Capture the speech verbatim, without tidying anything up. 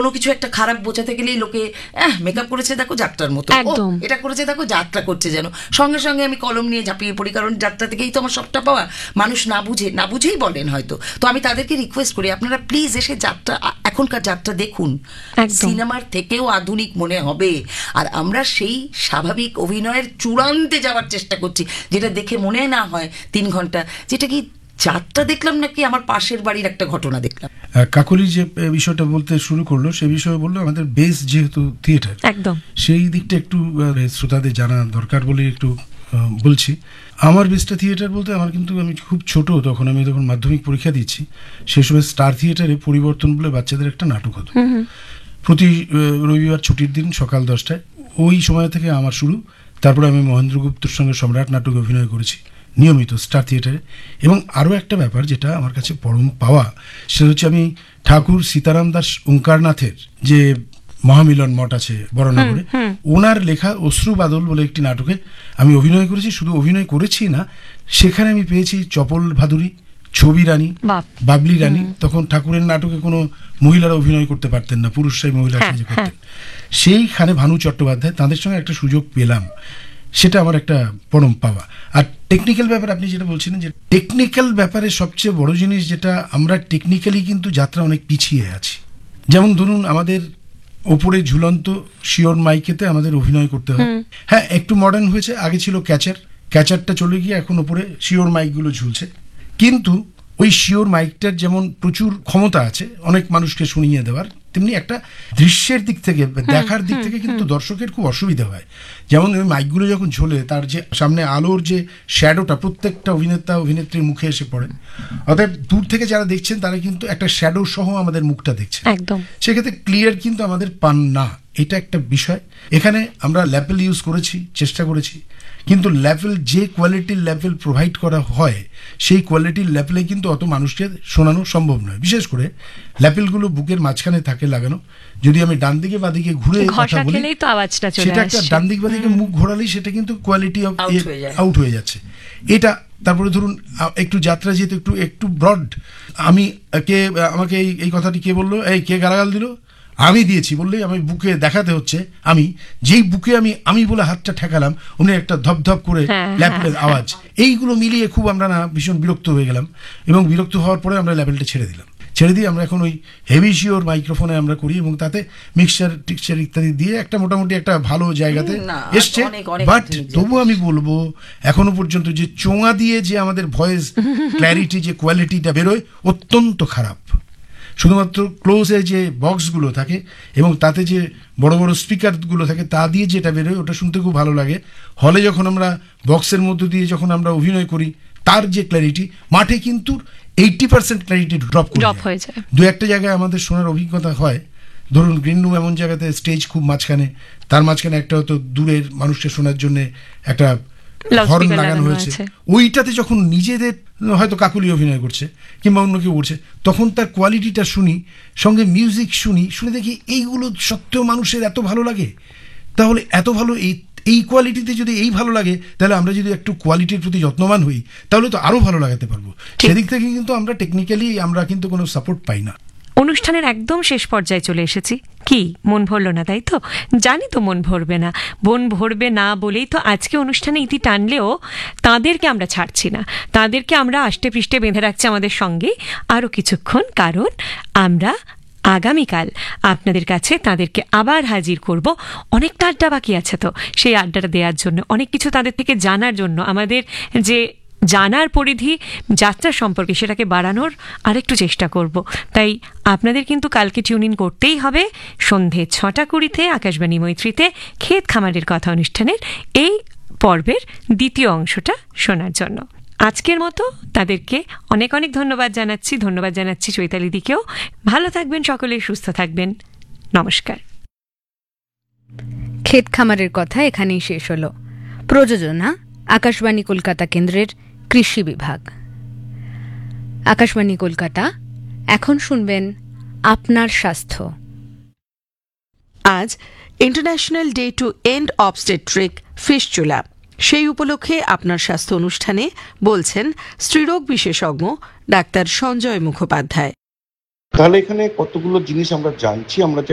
কোনো কিছু একটা খারাপ বোঝাতে গেলেই লোকে হ্যাঁ মেকআপ করেছে দেখো যাত্রার মতো, এটা করেছে দেখো যাত্রা করছে যেন, সঙ্গে সঙ্গে আমি কলম নিয়ে ঝাঁপিয়ে পড়ি, কারণ যাত্রা থেকেই তো আমার সবটা পাওয়া। মানুষ না বুঝে না বুঝেই বলেন হয়তো, তো আমি তাদেরকে রিকোয়েস্ট করি আপনারা প্লিজ এসে যাত্রা, এখনকার যাত্রা দেখুন, সিনেমার থেকেও আধুনিক মনে হবে। আর আমরা সেই স্বাভাবিক অভিনয়ের চূড়ান্তে যাওয়ার চেষ্টা করছি, যেটা দেখে মনে না হয় তিন ঘন্টা, যেটা কি যাত্রা দেখলাম নাকি আমার পাশের বাড়ির একটা ঘটনা দেখলাম। কাকলি যে বিষয়টা বলতে শুরু করলো সে বিষয়ে বললো আমাদের বেস যেহেতু থিয়েটার, একদম সেই দিকটা একটু শ্রোতাদের জানা দরকার বলে একটু বলছি। আমার বেসটা থিয়েটার বলতে আমার কিন্তু আমি খুব ছোট তখন, আমি যখন মাধ্যমিক পরীক্ষা দিচ্ছি সেই সময় স্টার থিয়েটারে পরিবর্তন বলে বাচ্চাদের একটা নাটক হতো প্রতি রবিবার ছুটির দিন সকাল দশটায়। ওই সময় থেকে আমার শুরু। তারপরে আমি মহেন্দ্র গুপ্তর সঙ্গে সম্রাট নাটকে অভিনয় করেছি নিয়মিত স্টার থিয়েটারে। এবং আরও একটা ব্যাপার যেটা আমার কাছে পরম পাওয়া, সেটা হচ্ছে আমি ঠাকুর সীতারাম দাস ওঙ্কারনাথের যে মহামিলন মঠ আছে বড়নগরে, ওনার লেখা অশ্রু বাদল বলে একটি নাটকে আমি অভিনয় করেছি। শুধু অভিনয় করেছি না, সেখানে আমি পেয়েছি চপল ভাদুরী, ছবি রানী, বাবলি রানী। তখন ঠাকুরের নাটকে কোনো মহিলারা অভিনয় করতে পারতেন না, পুরুষরাই মহিলা সাজে করতেন। সেইখানে ভানু চট্টোপাধ্যায়, তাদের সঙ্গে একটা সুযোগ পেলাম, সেটা আমার একটা পরম পাওয়া। আর টেকনিক্যাল ব্যাপার আপনি যেটা বলছিলেন, যে টেকনিক্যাল ব্যাপারে সবচেয়ে বড় জিনিস যেটা, আমরা টেকনিক্যালি কিন্তু যাত্রা অনেক পিছিয়ে আছি। যেমন ধরুন আমাদের ওপরে ঝুলন্ত শিওর মাইকেতে আমাদের অভিনয় করতে হয়। হ্যাঁ একটু মডার্ন হয়েছে, আগে ছিল ক্যাচার, ক্যাচারটা চলে গিয়ে এখন ওপরে শিওর মাইকগুলো ঝুলছে। কিন্তু ওই শিওর মাইকটার যেমন প্রচুর ক্ষমতা আছে অনেক মানুষকে শুনিয়ে দেওয়ার, তেমনি একটা দৃশ্যের দিক থেকে দেখার দিক থেকে কিন্তু দর্শকের খুব অসুবিধা হয়। যেমন ওই মাইকগুলো যখন ঝোলে তার যে সামনে আলোর যে শ্যাডোটা প্রত্যেকটা অভিনেতা অভিনেত্রীর মুখে এসে পড়ে, অর্থাৎ দূর থেকে যারা দেখছেন তারা কিন্তু একটা শ্যাডো সহ আমাদের মুখটা দেখছেন, একদম সেক্ষেত্রে ক্লিয়ার কিন্তু আমাদের পান না। এটা একটা বিষয়। এখানে আমরা ল্যাপেল ইউজ করেছি, চেষ্টা করেছি, কিন্তু ল্যাপেল যে কোয়ালিটির ল্যাপেল প্রোভাইড করা হয় সেই কোয়ালিটির ল্যাপেলে কিন্তু অত মানুষকে শোনানো সম্ভব নয়। বিশেষ করে ল্যাপেলগুলো বুকের মাঝখানে থাকে লাগানো, যদি আমি ডান দিকে বাদিকে ঘুরে কথা বলি সেটা একটা ডান দিক বাদিকে মুখ ঘোরালেই সেটা কিন্তু কোয়ালিটি অফ আউট হয়ে যাচ্ছে। এটা তারপরে ধরুন একটু যাত্রা যেহেতু একটু একটু ব্রড, আমি কে আমাকে এই কথাটি কে বললো, এই কে গালাগাল দিল, আমি দিয়েছি বললেই আমি বুকে দেখাতে হচ্ছে, আমি যেই বুকে আমি আমি বলে হাতটা ঠেকালাম উনি একটা ধপধপ করে ল্যাপেলের আওয়াজ, এইগুলো মিলিয়ে খুব আমরা না ভীষণ বিরক্ত হয়ে গেলাম। এবং বিরক্ত হওয়ার পরে আমরা ল্যাপেলটা ছেড়ে দিলাম, ছেড়ে দিয়ে আমরা এখন ওই হেভি শিওর মাইক্রোফোনে আমরা করি এবং তাতে মিক্সচার টিক্সচার ইত্যাদি দিয়ে একটা মোটামুটি একটা ভালো জায়গাতে এসছে। বাট তবু আমি বলবো এখনো পর্যন্ত যে চোঙা দিয়ে যে আমাদের ভয়েস ক্ল্যারিটি যে কোয়ালিটিটা বেরোয় অত্যন্ত খারাপ। শুধুমাত্র ক্লোজে যে বক্সগুলো থাকে এবং তাতে যে বড় বড় স্পিকারগুলো থাকে তা দিয়ে যেটা বেরোয় ওটা শুনতে খুব ভালো লাগে। হলে যখন আমরা বক্সের মধ্য দিয়ে যখন আমরা অভিনয় করি তার যে ক্ল্যারিটি, মাঠে কিন্তু এইটি পার্সেন্ট ক্ল্যারিটি ড্রপ হয়ে যায়। দু একটা জায়গায় আমাদের শোনার অভিজ্ঞতা হয়, ধরুন গ্রিন রুম এমন জায়গাতে স্টেজ খুব মাঝখানে, তার মাঝখানে একটা হয়তো দূরের মানুষকে শোনার জন্য একটা হর্ন লাগানো হয়েছে, ওইটাতে যখন নিজেদের হয়তো কাকুলি অভিনয় করছে কিংবা অন্য কেউ করছে তখন তার কোয়ালিটিটা শুনি, সঙ্গে মিউজিক শুনি, শুনে দেখি এইগুলো সত্ত্বেও মানুষের এত ভালো লাগে। তাহলে এত ভালো এই এই কোয়ালিটিতে যদি এই ভালো লাগে, তাহলে আমরা যদি একটু কোয়ালিটির প্রতি যত্নবান হই তাহলে তো আরো ভালো লাগাতে পারবো। সেদিক থেকে কিন্তু আমরা টেকনিক্যালি আমরা কিন্তু কোনো সাপোর্ট পাই না। অনুষ্ঠানের একদম শেষ পর্যায়ে চলে এসেছি। কি মন ভরল না, তাই তো? জানি তো মন ভরবে না, মন ভরবে না বলেই তো আজকে অনুষ্ঠানে ইতি টানলেও তাদেরকে আমরা ছাড়ছি না, তাদেরকে আমরা আষ্টে পৃষ্ঠে বেঁধে রাখছি আমাদের সঙ্গে আরও কিছুক্ষণ, কারণ আমরা আগামীকাল আপনাদের কাছে তাদেরকে আবার হাজির করব। অনেকটা আড্ডা বাকি আছে তো, সেই আড্ডাটা দেওয়ার জন্য, অনেক কিছু তাদের থেকে জানার জন্য, আমাদের যে জানার পরিধি যাত্রা সম্পর্কে সেটাকে বাড়ানোর আরেকটু চেষ্টা করব। তাই আপনাদের কিন্তু কালকে টিউন ইন করতেই হবে সন্ধে ছটা কুড়িতে আকাশবাণী মৈত্রীতে ক্ষেত খামারের কথা অনুষ্ঠানের এই পর্বের দ্বিতীয় অংশটা শোনার জন্য। আজকের মতো তাদেরকে অনেক অনেক ধন্যবাদ জানাচ্ছি, ধন্যবাদ জানাচ্ছি চৈতালি দিকেও। ভালো থাকবেন সকলে, সুস্থ থাকবেন, নমস্কার। ক্ষেত খামারের কথা এখানেই শেষ হলো। প্রযোজনা আকাশবাণী কলকাতা কেন্দ্রের কৃষি বিভাগ। আকাশবাণী কলকাতা। এখন শুনবেন আপনার স্বাস্থ্য। আজ international day to and obstetric fistula. সেই উপলক্ষে আপনার স্বাস্থ্য অনুষ্ঠানে বলছেন স্ত্রীরোগ বিশেষজ্ঞ ডাক্তার সঞ্জয় মুখোপাধ্যায়। তাহলে এখানে কতগুলো জিনিস আমরা জানছি। আমরা